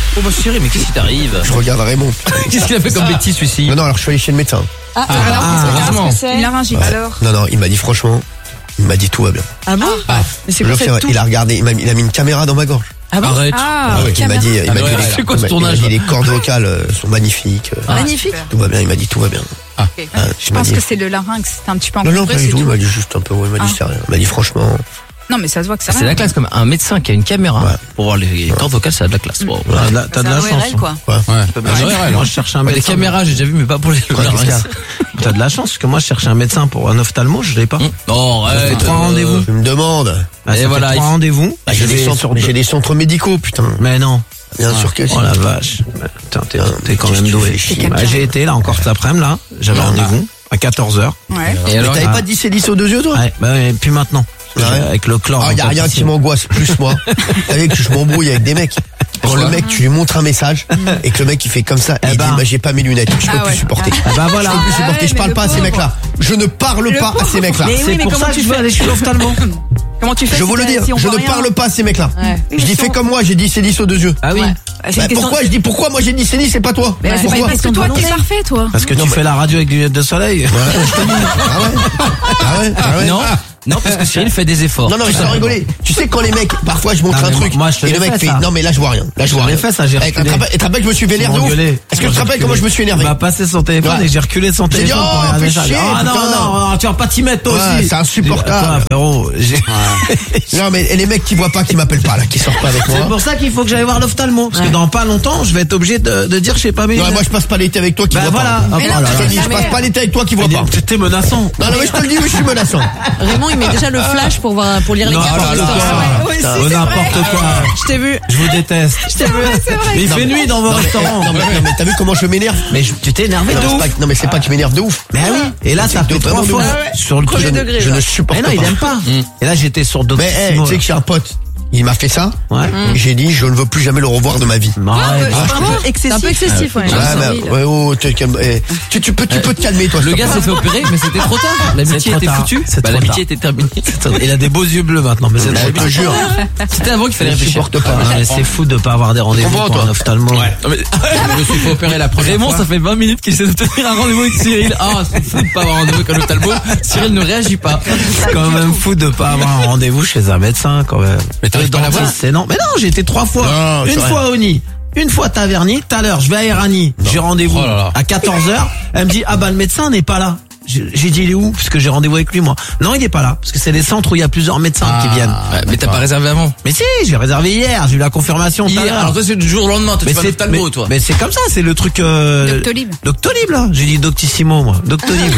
Oh bah chérie, mais qu'est-ce qui t'arrive? Je regarde Raymond. Qu'est-ce qu'il a fait comme bêtise celui-ci? Non, alors je suis allé chez le médecin. heureusement. Une laryngite. Alors non, il m'a dit franchement, il m'a dit tout va bien. Ah bon? Mais c'est quoi cette Il a regardé, il a mis une caméra dans ma gorge. Ah bon? Arrête. Il m'a dit, c'est quoi ce tournage? il m'a dit les cordes vocales sont magnifiques. Magnifique. Tout va bien, il m'a dit tout va bien. Je pense que c'est le larynx, c'est un petit peu Non, encombré, pas du c'est tout, il tout. m'a dit juste un peu, il m'a dit c'est rien. Il m'a dit franchement. Non, mais ça se voit que c'est C'est la classe comme un médecin qui a une caméra pour voir les cordes vocales, ça a de la classe. Wow. T'as de la chance. quoi. Moi, je cherchais un Des médecin. caméras, j'ai déjà vu, mais pas pour les larynx. T'as de la chance, parce que moi, je cherchais un médecin pour un ophtalmo, je l'ai pas. Non, arrête. 3 rendez-vous. Tu me demandes. Et voilà, 3 rendez-vous. J'ai des centres médicaux, putain. Mais non. Bien sûr que si. Oh la vache. Putain, t'es quand même doué. J'ai été là encore cet après-midi, là. J'avais rendez-vous à 14h. Ouais. Et Mais alors, t'avais pas dit c'est 10 aux 2 yeux, toi? Ouais, bah, et puis maintenant. Avec le chlore. Ah, y a rien qui m'angoisse plus, moi. Vous savez que je m'embrouille avec des mecs. Quand le mec, tu lui montres un message, et que le mec, il fait comme ça, et il dit, bah, j'ai pas mes lunettes, je peux plus supporter. Bah voilà. Je peux plus supporter, je parle pas à ces mecs-là. Je ne parle pas à ces mecs-là. Mais oui, mais pour comment ça que tu je veux fais? aller chez l'ophtalmo. Comment tu fais? Je veux le dire, je ne parle pas à ces mecs-là. Je dis, fais comme moi, j'ai dit c'est 10 aux 2 yeux. Ah oui. Bah, pourquoi? Je dis, pourquoi moi j'ai dit c'est 10, c'est pas toi? Mais c'est pas Pourquoi? parce que toi, t'es parfait, toi. Parce que tu fais la radio avec des lunettes de soleil. Ah ouais? non, parce que Cyril fait des efforts. Non, mais sans rigoler. Tu sais, quand les mecs, parfois, je montre Non, un mais truc, moi, je te et le l'ai mec fait, fait, ça. non, mais là, je vois rien. Là, je vois l'ai rien. fait, ça, j'ai Tu reculé. te rappelles que je me suis vénère de ouf? Est-ce que tu te rappelles comment je me suis énervé? Il m'a passé son téléphone Ouais. et j'ai reculé son J'ai dit, téléphone. oh, pour regarder fais ça. chier, Ah non, putain, non, tu vas pas t'y mettre toi Ouais, aussi. c'est insupportable. Attends, frérot, Non, mais les mecs qui voient pas, qui m'appellent pas, là, qui sortent pas avec c'est moi. pour ça qu'il faut que j'aille voir l'ophtalmo. Parce que dans pas longtemps, je vais être obligé de dire je sais pas mes Non, lunettes. moi, je passe pas l'été avec toi qui Bah vois voilà. pas. Oh là là. Je passe pas l'été avec toi qui vois pas. T'es menaçant. Non, mais je te le dis, oui, je suis menaçant. Raymond, il met déjà le flash pour lire les Non, cartes. oh là là. Ouais, Oh, n'importe quoi. Je t'ai vu. Je vous déteste. C'est vrai. Mais il fait nuit dans vos restaurants. Non, mais t'as vu comment je m'énerve? Mais tu t'es énervé de Non, ouf. mais c'est pas que je m'énerve de ouf. Mais oui. Et là, ça fait 3 fois sur le truc. Je ne supporte Mais pas. non, il aime pas. Et là, j'étais sur d'autres. Mais tu sais que j'ai un pote, il m'a fait ça. Ouais. J'ai dit, je ne veux plus jamais le revoir de ma vie. Arrête. C'est un peu excessif, ouais. Tu peux te calmer, toi. Le gars s'est fait opérer, mais c'était trop tard. L'amitié C'est trop était tard. foutue. C'est trop L'amitié tard. était terminée. Il a des beaux yeux bleus maintenant, mais c'est Je te jure. C'était avant qu'il fallait Je réfléchir. supporte pas. Non, mais c'est fou de pas avoir des rendez-vous Comprends, pour toi. un ophtalmo. Non, mais... Je me suis fait opérer la première Raymond, ça fait 20 minutes qu'il essaie de tenir un rendez-vous avec Cyril. Ah, c'est fou de pas avoir un rendez-vous avec un ophtalmo. Cyril ne réagit pas. C'est quand même fou de pas avoir un rendez-vous chez un médecin, quand même. Mais t'arrives pas à l'avoir? C'est non. Mais non, j'ai été 3 fois. Non, c'est Une vrai. fois à Oni. Une fois à Taverny. Tout à l'heure, je vais à Erani. J'ai rendez-vous Oh là là. à 14h. Elle me dit, ah bah, le médecin n'est pas là. J'ai dit, il est où? Parce que j'ai rendez-vous avec lui, moi. Non, il est pas là. Parce que c'est des centres où il y a plusieurs médecins qui viennent. Ouais, mais t'as pas réservé avant. Mais si, j'ai réservé hier. J'ai eu la confirmation tout à Hier, l'heure. alors toi c'est du jour au lendemain, toi tu vas à l'ophtalmo, toi. Mais c'est comme ça, c'est le truc Doctolib. Doctolib là. J'ai dit Doctissimo moi. Doctolib.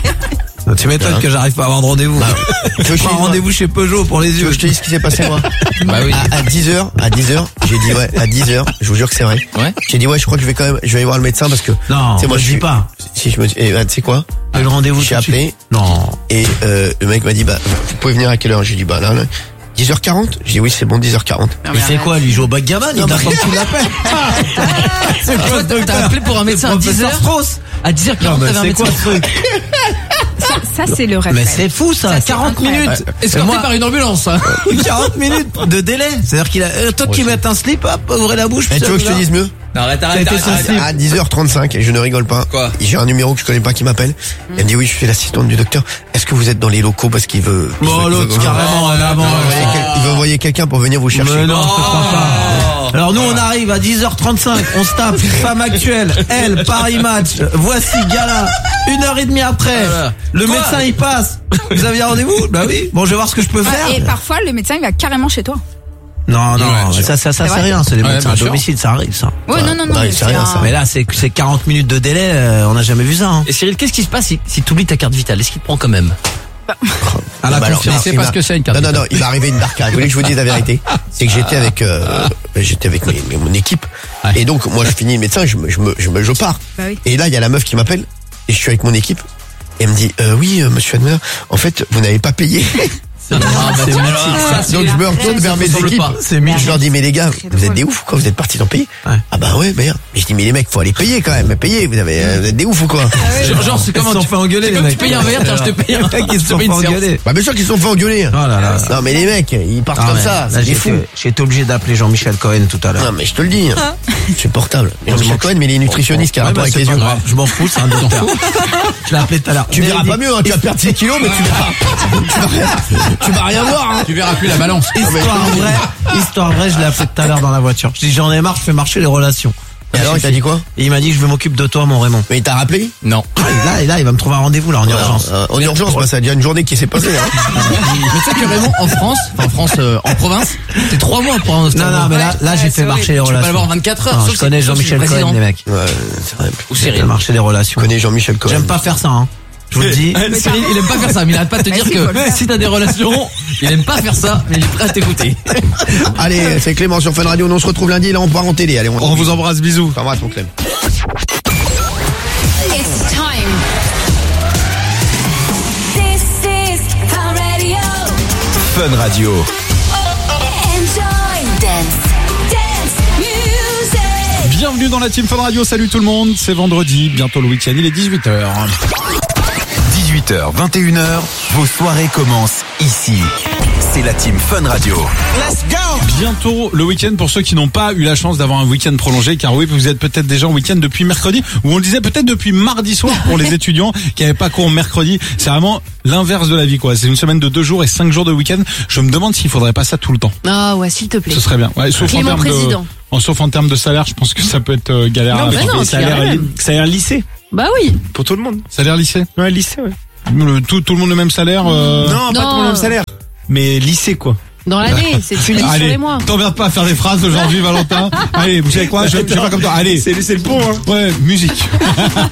Tu m'étonnes que j'arrive pas à avoir de rendez-vous. Tu veux que je te Prends dise, rendez-vous chez Peugeot pour les Tu veux yeux. que je te dise ce qui s'est passé, moi? Bah oui. À 10h, j'ai dit ouais, à 10h, je vous jure que c'est vrai. Ouais. J'ai dit ouais, je crois que je vais aller voir le médecin parce que. Non, tu sais, moi je dis pas. Si je me dis, tu sais quoi? Le rendez-vous. J'ai tout de suite. appelé. Non. Et le mec m'a dit bah vous pouvez venir à quelle heure? J'ai dit bah là 10h40. J'ai dit oui c'est bon 10h40. Il fait quoi? Lui joue au backgammon. Il attend que tu l'appelles. C'est quoi ce truc? T'as appelé pour un médecin à 10h? À 10h40, t'avais un C'est quoi médecin. ce truc? Ça, c'est le rêve. Mais c'est fou ça. 40 minutes. Escorté par une ambulance, hein. 40 minutes de délai. C'est-à-dire qu'il a toi qui mets un slip, hop, ouvrez la bouche. Et tu veux que je te dise mieux? Non, arrête. À 10h35 et je ne rigole pas. Quoi? J'ai un numéro que je connais pas qui m'appelle. Elle me dit oui je suis l'assistante du docteur. Est-ce que vous êtes dans les locaux parce qu'il veut. Bon, l'autre carrément en avant. Il veut envoyer quelqu'un pour venir vous chercher. Mais non, je te crois pas. Alors nous on arrive à 10h35, on se tape Femme Actuelle, Elle, Paris Match, Voici Gala, 1h30 après, le Quoi médecin il passe. Vous avez un rendez-vous? Bah oui. Bon je vais voir ce que je peux faire. Et parfois, le médecin, il va carrément chez toi. Non, Ouais, ça c'est vrai rien, c'est les Ouais, médecins à bien sûr. domicile, ça arrive ça. Ouais, non. Ouais, c'est rien, ça. Mais là c'est 40 minutes de délai, on n'a jamais vu ça. Hein. Et Cyril, qu'est-ce qui se passe si t'oublies ta carte vitale? Est-ce qu'il te prend quand même? À la Bah alors, confiance. c'est pas ce que c'est une carte Non, il m'est arrivé une barcade. Vous voulez que je vous dise la vérité? C'est que j'étais avec mon équipe. Ouais. Et donc, moi, je finis le médecin, je pars. Bah oui. Et là, il y a la meuf qui m'appelle. Et je suis avec mon équipe. Et elle me dit, oui, monsieur Admer, en fait, vous n'avez pas payé. Donc je me retourne vers mes équipes. Je leur dis, mais les gars, vous êtes des oufs ou quoi? Vous êtes partis d'en payer? Ah bah ouais, merde. Mais je dis, mais les mecs, faut aller payer quand même. Payer, vous êtes des oufs ou quoi? Genre, c'est comment ils se sont fait engueuler, les mecs. Tu payes un verre, je te paye un verre. Ils se sont fait engueuler. Bah bien sûr qu'ils se sont fait engueuler. Oh là là. Non mais les mecs, ils partent comme ça. C'est fou. J'ai été obligé d'appeler Jean-Michel Cohen tout à l'heure. Non mais je te le dis. C'est portable. Jean-Michel Cohen, mais il est nutritionniste qui a rapport avec les yeux. Je m'en fous, c'est un docteur. Je l'ai appelé tout à l'heure. Tu verras pas mieux, tu vas perdre 6 kilos, mais tu vas rien voir. Tu verras plus la balance. Histoire vraie, je l'ai appelé tout à l'heure dans la voiture. Je dis j'en ai marre, je fais marcher les relations. Et alors il t'a dit quoi? Et il m'a dit je m'occupe de toi mon Raymond. Mais il t'a rappelé? Non. Et là il va me trouver un rendez-vous là en urgence. En urgence, bah, ça a déjà une journée qui s'est passée. Mais tu sais que Raymond en province, c'est 3 mois pour un Non mais là j'ai fait marcher les relations. Tu peux pas l'avoir 24 heures. Je connais Jean-Michel Cohen les mecs. Ouais, c'est vrai. Ou Cyril. Marcher les relations. Je connais Jean-Michel Cohen. J'aime pas faire ça hein. Je vous le dis. Cyril, il aime pas faire ça, mais il arrête pas de te dire que si t'as des relations, il aime pas faire ça, mais il est prêt à t'écouter. Allez, c'est Clément sur Fun Radio. On se retrouve lundi, là on part en télé. Allez, on vous embrasse, bisous. Embrasse mon Clem. It's time. This is Fun Radio. Fun Radio. Enjoy dance music. Bienvenue dans la team Fun Radio. Salut tout le monde. C'est vendredi, bientôt le week-end. Il est 18h. 18h, 21h, vos soirées commencent ici. C'est la team Fun Radio. Let's go! Bientôt le week-end pour ceux qui n'ont pas eu la chance d'avoir un week-end prolongé, car oui, vous êtes peut-être déjà en week-end depuis mercredi, ou on le disait peut-être depuis mardi soir pour les étudiants qui n'avaient pas cours mercredi. C'est vraiment l'inverse de la vie, quoi. C'est une semaine de 2 jours et 5 jours de week-end. Je me demande s'il faudrait pas ça tout le temps. Ah ouais, s'il te plaît. Ce serait bien. Ouais, sauf Clément président. Sauf en termes de salaire, je pense que ça peut être galère. Non, mais non, salaire lycée. Bah oui. Pour tout le monde. Salaire lycée. Ouais, lycée, ouais. Tout le monde le même salaire. Non, pas tout le monde le même salaire. Mais lycée, quoi. Dans l'année, tu lis sur les mois. T'emmerdes pas à faire des phrases aujourd'hui, Valentin. Allez, vous savez quoi, je vais pas comme toi. Allez. C'est le pont, hein. Ouais, musique.